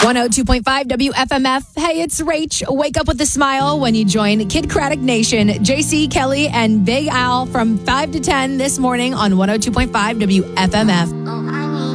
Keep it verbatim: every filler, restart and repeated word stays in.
one oh two point five W F M F. Hey, it's Rach. Wake up with a smile when you join Kid Craddock Nation, J C, Kelly, and Big Al from five to ten this morning on one oh two point five W F M F.